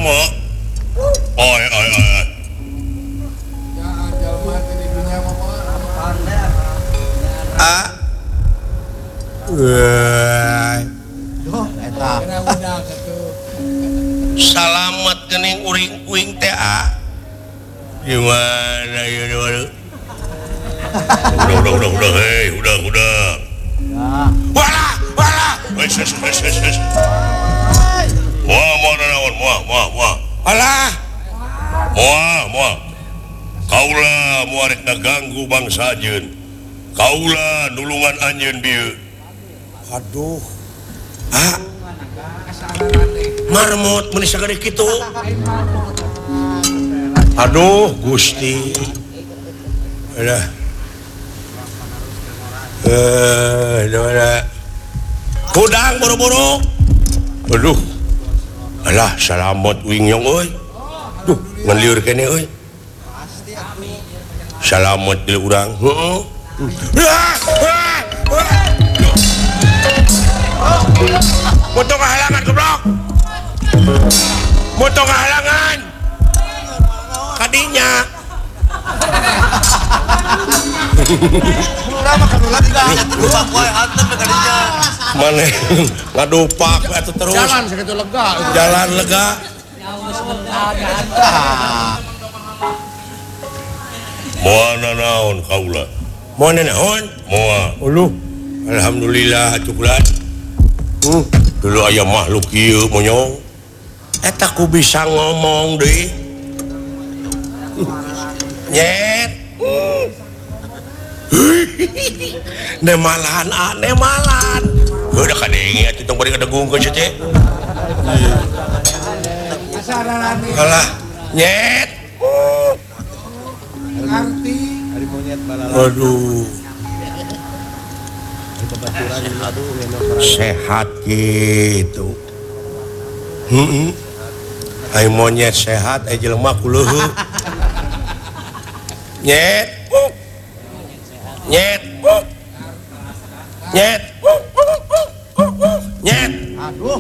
Salamet kening uring-uing TA gimana ya udah hei udah wala alah kaula muarek ngaganggu bangsa ajeun kaula nulungan anjeun bieu aduh marmot meuni sagede kitu aduh Gusti udah kudang buru-buru aduh alah salamet wingyong euy duh ngan lieur kene euy salamet di urang heeh moto kehalangan goblok moto kehalangan kadinya mana ngadupak itu terus jalan segitu lega jalan lega moana naon kaula moana naon moa uluh alhamdulillah cukulan dulu aya makhluk ieu monyong eta ku bisa ngomong deui nyet nemalan nemalan udah kadenge atuh tong bari kadegungkeun sia teh alah nyet ngarti ari monyet balala aduh sehat gitu ai monyet sehat ai jelema kuleuh nyet nyet nyet nyet aduh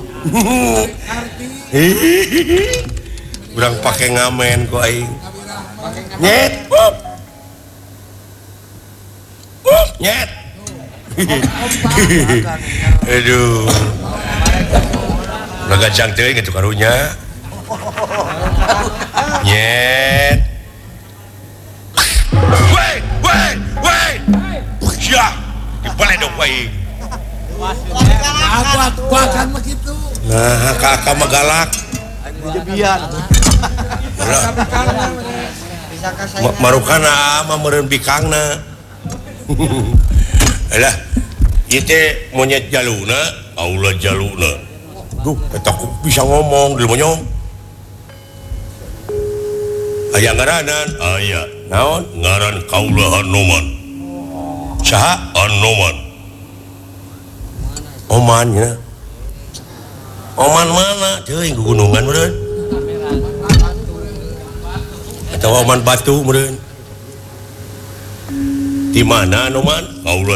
urang pake ngamen kok aing nyet nyet aduh ngagajang teh gitu karunya nyet sia dibaledog wae aku akan begitu nah kakak magalak jebian marukana mah meureun bikangna alah ieu teh monyet jaluna kaula jaluna duh eta ku bisa ngomong deul monyong aya ngaranan aya naon ngaran kaula Hanoman saha Hanoman oman ya oman mana teuing gunungan meureun eta oman batu meureun di mana Hanoman kaula